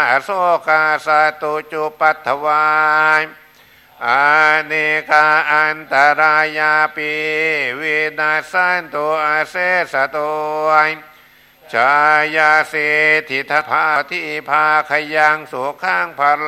โสกาสตุจุปัฏฐวายอาเนกาอันตรายาปิวินาสันตุอาเสสโตชายาเสถิทธาทิภาขยังสุขังพ